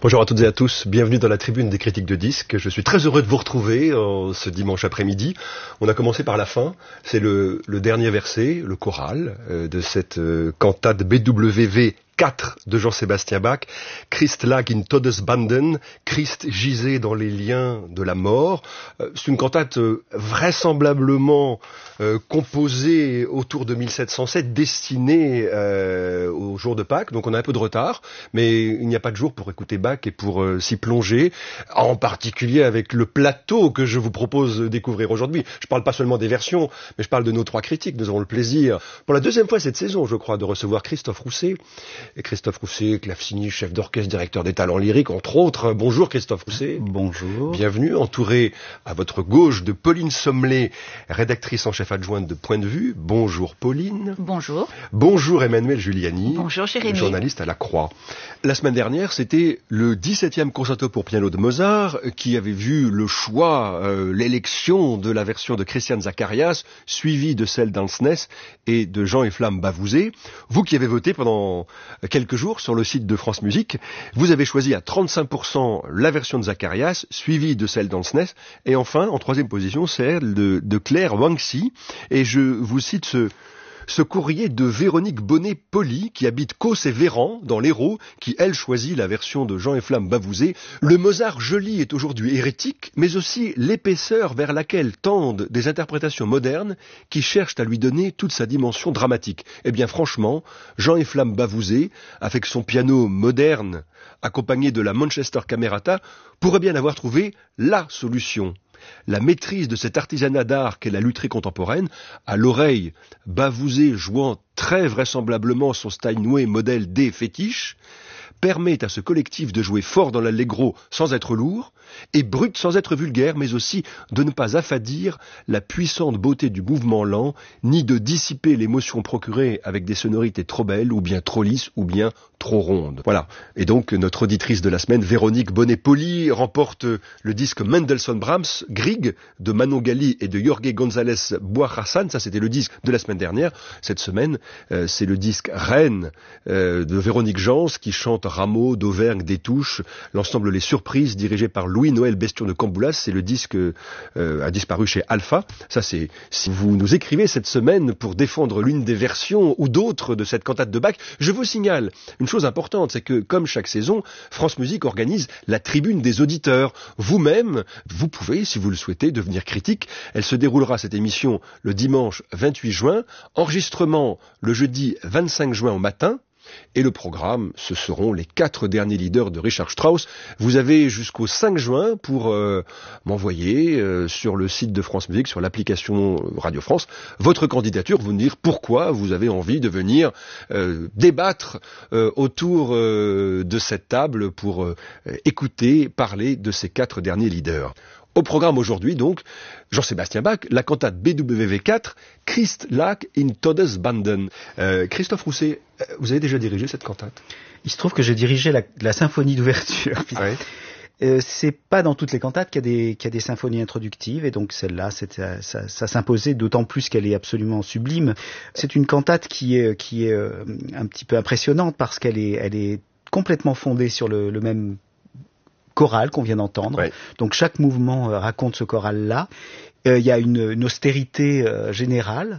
Bonjour à toutes et à tous, bienvenue dans la tribune des critiques de disques. Je suis très heureux de vous retrouver ce dimanche après-midi. On a commencé par la fin, c'est le dernier verset, le choral de cette cantate BWV 4 de Jean-Sébastien Bach. Christ lag in Todesbanden, Christ gisait dans les liens de la mort. C'est une cantate vraisemblablement composée autour de 1707, destinée au jour de Pâques. Donc on a un peu de retard, mais il n'y a pas de jour pour écouter Bach et pour s'y plonger, en particulier avec le plateau que je vous propose de découvrir aujourd'hui. Je parle pas seulement des versions, mais je parle de nos trois critiques. Nous aurons le plaisir, pour la deuxième fois cette saison, je crois, de recevoir Christophe Rousset. Et Christophe Rousset, clavecini, chef d'orchestre, directeur des talents lyriques, entre autres. Bonjour Christophe Rousset. Bonjour. Bienvenue, entouré à votre gauche de Pauline Sommelet, rédactrice en chef adjointe de Point de Vue. Bonjour Pauline. Bonjour. Bonjour Emmanuel Giuliani. Bonjour Jérémy. Journaliste à La Croix. La semaine dernière, c'était le 17e concerto pour piano de Mozart qui avait vu le choix, l'élection de la version de Christian Zacharias, suivie de celle d'Hansness et de Jean et Flamme Bavouzé. Vous qui avez voté pendant quelques jours sur le site de France Musique, vous avez choisi à 35% la version de Zacharias, suivie de celle d'Hansness, et enfin, en troisième position, celle de Claire Wangxi. Et je vous cite ce courrier de Véronique Bonnet-Poli, qui habite Causse et Véran, dans l'Hérault, qui, elle, choisit la version de Jean et Flamme Bavouzé. Le Mozart joli est aujourd'hui hérétique, mais aussi l'épaisseur vers laquelle tendent des interprétations modernes qui cherchent à lui donner toute sa dimension dramatique. Eh bien, franchement, Jean et Flamme Bavouzé, avec son piano moderne, accompagné de la Manchester Camerata, pourrait bien avoir trouvé la solution. La maîtrise de cet artisanat d'art qu'est la lutherie contemporaine, à l'oreille, Bavouzé jouant très vraisemblablement son Steinway modèle D fétiche, permet à ce collectif de jouer fort dans l'allegro sans être lourd, et brut sans être vulgaire, mais aussi de ne pas affadir la puissante beauté du mouvement lent, ni de dissiper l'émotion procurée avec des sonorités trop belles, ou bien trop lisses, ou bien trop rondes. Voilà. Et donc, notre auditrice de la semaine, Véronique Bonnet-Poli, remporte le disque Mendelssohn-Brahms, Grieg, de Manon Gali et de Jorge González Boirassan. Ça, c'était le disque de la semaine dernière. Cette semaine, c'est le disque Reine de Véronique Jans, qui chante Rameau, d'Auvergne, des Touches, l'ensemble Les Surprises, dirigé par Louis-Noël Bestion de Camboulas. C'est le disque a disparu chez Alpha. Ça, c'est si vous nous écrivez cette semaine pour défendre l'une des versions ou d'autres de cette cantate de Bach. Je vous signale une chose importante, c'est que, comme chaque saison, France Musique organise la tribune des auditeurs. Vous-même, vous pouvez, si vous le souhaitez, devenir critique. Elle se déroulera, cette émission, le dimanche 28 juin, enregistrement le jeudi 25 juin au matin. Et le programme, ce seront les 4 derniers leaders de Richard Strauss. Vous avez jusqu'au 5 juin pour m'envoyer sur le site de France Musique, sur l'application Radio France, votre candidature, vous me dire pourquoi vous avez envie de venir débattre autour de cette table pour écouter, parler de ces 4 derniers leaders. Au programme aujourd'hui, donc, Jean-Sébastien Bach, la cantate BWV 4, Christ lag in Todesbanden. Christophe Rousset, vous avez déjà dirigé cette cantate? Il se trouve que j'ai dirigé la symphonie d'ouverture. Ouais. C'est pas dans toutes les cantates qu'il y a des symphonies introductives, et donc celle-là, ça s'imposait, d'autant plus qu'elle est absolument sublime. C'est une cantate qui est un petit peu impressionnante parce qu'elle est complètement fondée sur le même chorale qu'on vient d'entendre. Ouais. Donc chaque mouvement raconte ce choral-là. Il y a une austérité générale,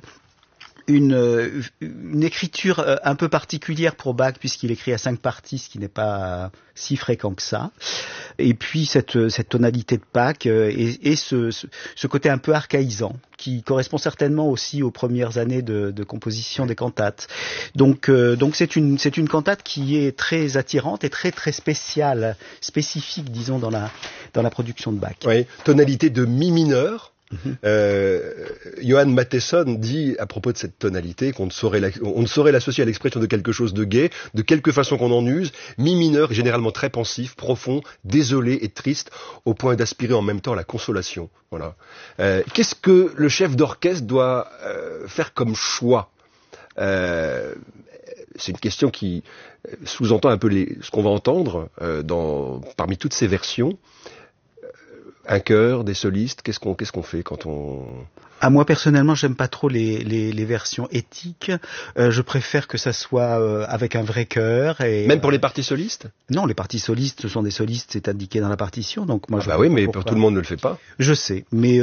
une écriture un peu particulière pour Bach, puisqu'il écrit à 5 parties, ce qui n'est pas si fréquent que ça. Et puis cette tonalité de Bach et ce côté un peu archaïsant, qui correspond certainement aussi aux premières années de composition des cantates. Donc c'est une cantate qui est très attirante et très très spécifique, disons, dans la production de Bach. Oui, tonalité de mi mineur. Johann Mattheson dit à propos de cette tonalité qu'on ne saurait l'associer à l'expression de quelque chose de gai, de quelque façon qu'on en use. Mi mineur est généralement très pensif, profond, désolé et triste, au point d'aspirer en même temps à la consolation. Voilà. Qu'est-ce que le chef d'orchestre doit faire comme choix? C'est une question qui sous-entend un peu ce qu'on va entendre parmi toutes ces versions. Un chœur, des solistes, qu'est-ce qu'on fait quand on Ah, moi personnellement, j'aime pas trop les versions éthiques. Je préfère que ça soit avec un vrai chœur. Et même pour les parties solistes? Non, les parties solistes, ce sont des solistes, c'est indiqué dans la partition. Donc moi, oui, mais pour tout le monde ne le fait pas. Je sais, mais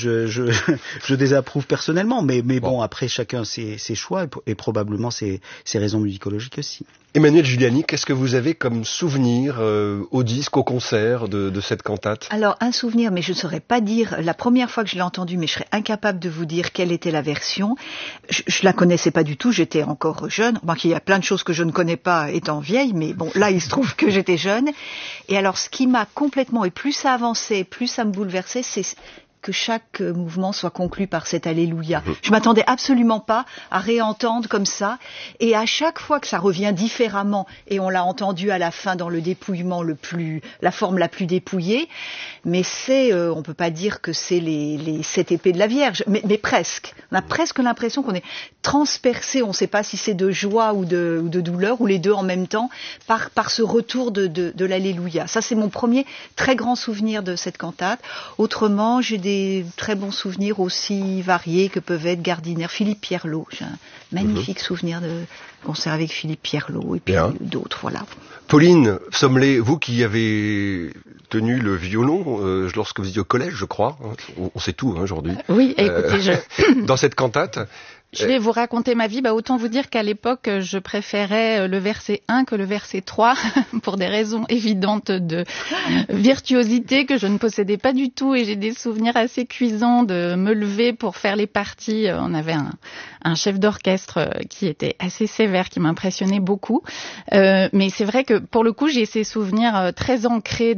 je désapprouve personnellement. Mais bon, après chacun ses choix et probablement ses raisons musicologiques aussi. Emmanuelle Giuliani, qu'est-ce que vous avez comme souvenir au disque, au concert de cette cantate? Alors, un souvenir, mais je ne saurais pas dire la première fois que je l'ai entendu, mais je serais incapable de vous dire quelle était la version. Je la connaissais pas du tout, j'étais encore jeune. Bon, il y a plein de choses que je ne connais pas étant vieille, mais bon, là, il se trouve que j'étais jeune. Et alors, ce qui m'a complètement, et plus ça avançait, plus ça me bouleversait, c'est que chaque mouvement soit conclu par cet Alléluia. Je m'attendais absolument pas à réentendre comme ça, et à chaque fois que ça revient différemment, et on l'a entendu à la fin dans le dépouillement la forme la plus dépouillée, mais on peut pas dire que c'est les 7 épées de la Vierge, mais presque. On a presque l'impression qu'on est transpercé, on ne sait pas si c'est de joie ou de douleur, ou les deux en même temps, par ce retour de l'Alléluia. Ça, c'est mon premier très grand souvenir de cette cantate. Autrement, j'ai des très bons souvenirs aussi variés que peuvent être Gardiner, Philippe Pierlot. J'ai un magnifique souvenir de concert avec Philippe Pierlot et puis d'autres, voilà. Pauline Sommelet, vous qui avez tenu le violon lorsque vous étiez au collège, je crois, on sait tout aujourd'hui. Oui, écoutez, dans cette cantate. Je vais vous raconter ma vie. Autant vous dire qu'à l'époque, je préférais le verset 1 que le verset 3, pour des raisons évidentes de virtuosité que je ne possédais pas du tout. Et j'ai des souvenirs assez cuisants de me lever pour faire les parties. On avait un chef d'orchestre qui était assez sévère, qui m'impressionnait beaucoup. Mais c'est vrai que pour le coup, j'ai ces souvenirs très ancrés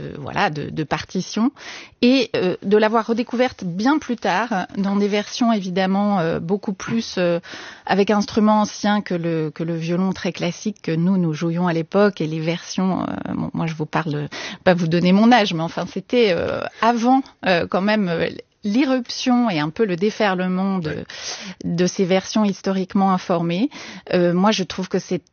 de partition et de l'avoir redécouverte bien plus tard dans des versions évidemment beaucoup plus avec instruments anciens que le violon très classique que nous jouions à l'époque, et les versions, moi je vous parle, pas vous donner mon âge, mais enfin c'était avant quand même l'irruption et un peu le déferlement de ces versions historiquement informées. Moi je trouve que c'est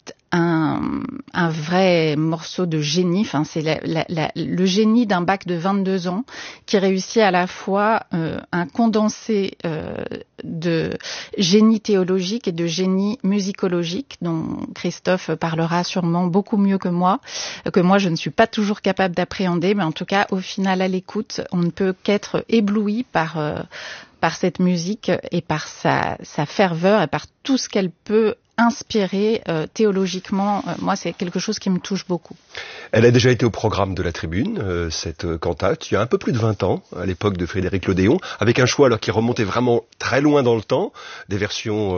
un vrai morceau de génie. Enfin, c'est le génie d'un Bach de 22 ans qui réussit à la fois un condensé de génie théologique et de génie musicologique, dont Christophe parlera sûrement beaucoup mieux que moi je ne suis pas toujours capable d'appréhender, mais en tout cas, au final, à l'écoute, on ne peut qu'être ébloui par cette musique et par sa ferveur et par tout ce qu'elle peut inspirée théologiquement. Moi, c'est quelque chose qui me touche beaucoup. Elle a déjà été au programme de la Tribune, cette cantate, il y a un peu plus de 20 ans, à l'époque de Frédéric Lodéon, avec un choix alors qui remontait vraiment très loin dans le temps, des versions,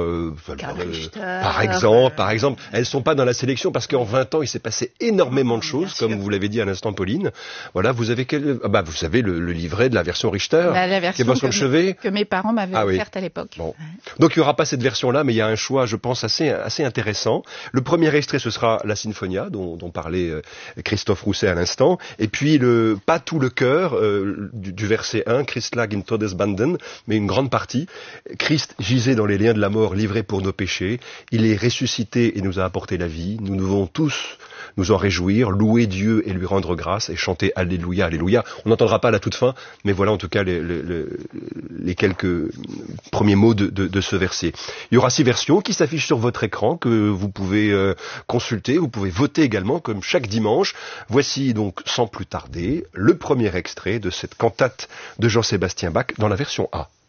par exemple, elles sont pas dans la sélection parce qu'en 20 ans, il s'est passé énormément de choses, comme vous l'avez dit à l'instant, Pauline. Voilà, vous avez vous savez le livret de la version Richter, la version qui est sur le chevet, que mes parents m'avaient offerte à l'époque. Bon. Donc il y aura pas cette version-là, mais il y a un choix, je pense, assez intéressant. Le premier extrait, ce sera la Sinfonia, dont parlait Christophe Rousset à l'instant, et puis pas tout le chœur du verset 1, Christ lag in Todesbanden, mais une grande partie. Christ gisait dans les liens de la mort, livré pour nos péchés. Il est ressuscité et nous a apporté la vie. Nous devons tous nous en réjouir, louer Dieu et lui rendre grâce et chanter Alléluia, Alléluia. On n'entendra pas la toute fin, mais voilà en tout cas les quelques premiers mots de ce verset. Il y aura 6 versions qui s'affichent sur votre écran, que vous pouvez consulter, vous pouvez voter également, comme chaque dimanche. Voici donc, sans plus tarder, le premier extrait de cette cantate de Jean-Sébastien Bach dans la version A.